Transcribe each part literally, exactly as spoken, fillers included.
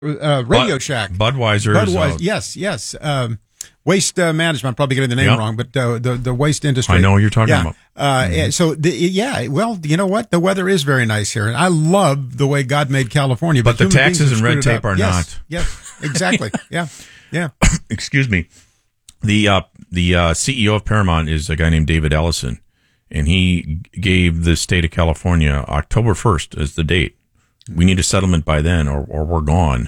uh, Radio Bud, Shack. Budweiser. Budweiser. Uh, yes, yes. Um, Waste uh, management. I'm probably getting the name Yep. wrong, but uh, the the waste industry. I know what you're talking yeah. about. Uh, Mhm. So the, yeah, well, you know what? The weather is very nice here, and I love the way God made California. But the human beings taxes have and red screwed it tape up. are yes, not. Yes, exactly. yeah, yeah. Excuse me. The uh, the uh, C E O of Paramount is a guy named David Ellison, and he gave the state of California October first as the date. We need a settlement by then, or or we're gone.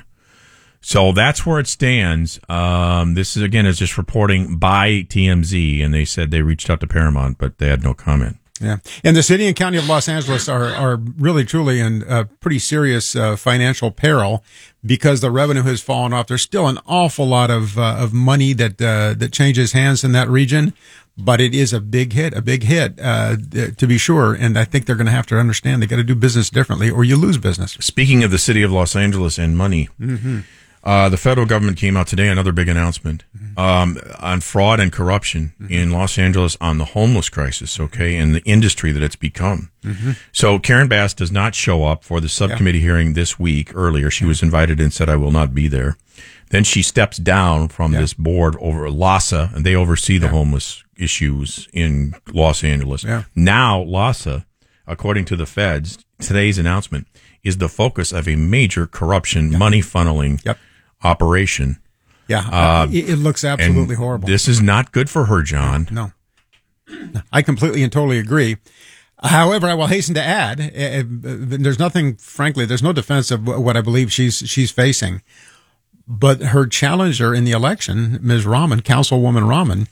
So that's where it stands. Um, this is again is just reporting by T M Z, and they said they reached out to Paramount, but they had no comment. Yeah, and the city and county of Los Angeles are are really truly in uh, pretty serious uh, financial peril because the revenue has fallen off. There's still an awful lot of uh, of money that uh, that changes hands in that region, but it is a big hit, a big hit uh, to be sure. And I think they're going to have to understand they got to do business differently, or you lose business. Speaking of the city of Los Angeles and money. Mm-hmm. Uh, the federal government came out today, another big announcement, um, on fraud and corruption mm-hmm. in Los Angeles on the homeless crisis, okay, and the industry that it's become. Mm-hmm. So Karen Bass does not show up for the subcommittee yeah. hearing this week. Earlier, she was invited and said, I will not be there. Then she steps down from yeah. this board over LAHSA, and they oversee the yeah. homeless issues in Los Angeles. Yeah. Now, LAHSA, according to the feds, today's announcement is the focus of a major corruption, yep. money funneling yep. operation. Yeah, uh, it, it looks absolutely horrible. This is not good for her, John. No, no. I completely and totally agree. However, I will hasten to add, uh, there's nothing, frankly, there's no defense of what I believe she's she's facing. But her challenger in the election, Miz Rahman, Councilwoman Rahman,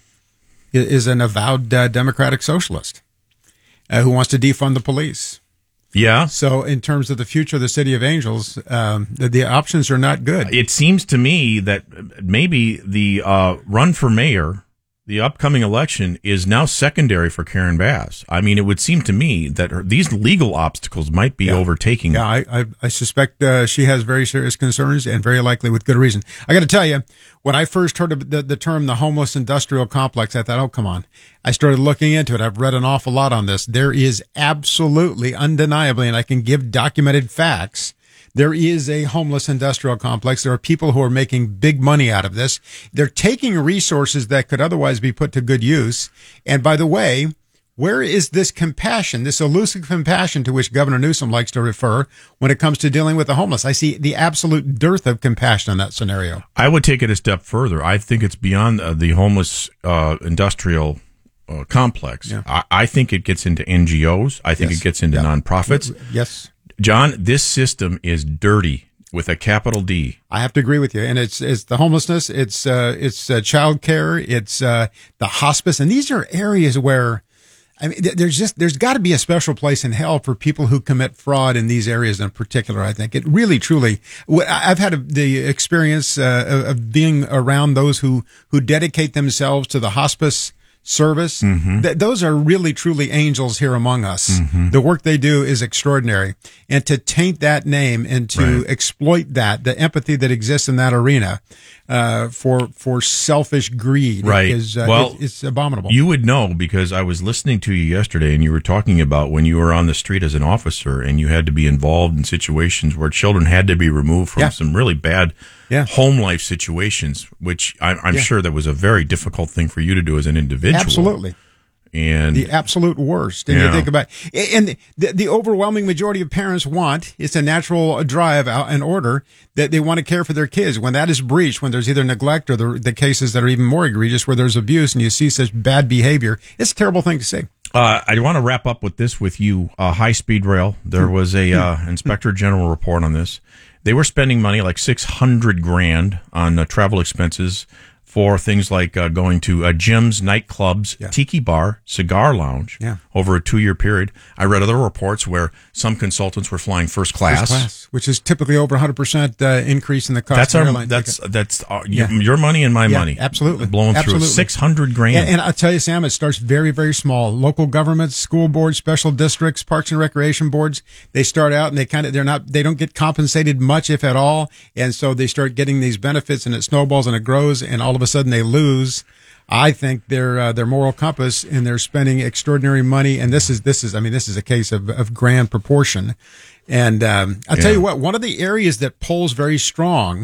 is an avowed uh, Democratic socialist uh, who wants to defund the police. Yeah. So in terms of the future of the City of Angels, um, the, the options are not good. It seems to me that maybe the uh, run for mayor, the upcoming election, is now secondary for Karen Bass. I mean, it would seem to me that her, these legal obstacles might be yeah. overtaking. Yeah, I, I, I suspect uh, she has very serious concerns, and very likely with good reason. I got to tell you, when I first heard of the, the term the homeless industrial complex, I thought, oh, come on. I started looking into it. I've read an awful lot on this. There is absolutely, undeniably, and I can give documented facts, there is a homeless industrial complex. There are people who are making big money out of this. They're taking resources that could otherwise be put to good use. And by the way, where is this compassion, this elusive compassion to which Governor Newsom likes to refer when it comes to dealing with the homeless? I see the absolute dearth of compassion in that scenario. I would take it a step further. I think it's beyond uh, the homeless uh, industrial uh, complex. Yeah. I, I think it gets into N G Os. I think yes. it gets into yeah. nonprofits. Yes. John, this system is dirty with a capital D. I have to agree with you. And it's it's the homelessness, it's uh, it's uh, child care, it's uh, the hospice. And these are areas where, I mean, there's just, there's got to be a special place in hell for people who commit fraud in these areas in particular. I think it really, truly, I've had the experience uh, of being around those who, who dedicate themselves to the hospice service. Mm-hmm. Th- those are really, truly angels here among us. Mm-hmm. The work they do is extraordinary. And to taint that name and to right. exploit that, the empathy that exists in that arena, uh, for, for selfish greed right. is, uh, well, it, it's abominable. You would know because I was listening to you yesterday and you were talking about when you were on the street as an officer and you had to be involved in situations where children had to be removed from yeah. some really bad yeah. home life situations, which I, I'm yeah. sure that was a very difficult thing for you to do as an individual. Absolutely. And the absolute worst. And yeah. you think about, and the, the overwhelming majority of parents want, it's a natural drive out and order that they want to care for their kids. When that is breached, when there's either neglect or the, the cases that are even more egregious where there's abuse and you see such bad behavior, it's a terrible thing to see. Uh, I want to wrap up with this with you. Uh, high speed rail. There was a uh, inspector general report on this. They were spending money like six hundred grand on uh, travel expenses for things like uh, going to uh, gyms, nightclubs, yeah. tiki bar, cigar lounge yeah. over a two-year period. I read other reports where some consultants were flying first class, first class which is typically over one hundred percent uh, increase in the cost that's of our, airline That's ticket. that's our, yeah. your, your money and my yeah, money. Absolutely. Blowing absolutely. through six hundred grand. And, and I'll tell you, Sam, it starts very, very small. Local governments, school boards, special districts, parks and recreation boards, they start out and they kind of, they're not, they don't get compensated much, if at all. And so they start getting these benefits and it snowballs and it grows and all of a sudden they lose. I think their uh, their moral compass and they're spending extraordinary money, and this is this is I mean this is a case of, of grand proportion, And um, I'll tell Yeah. you what, one of the areas that polls very strong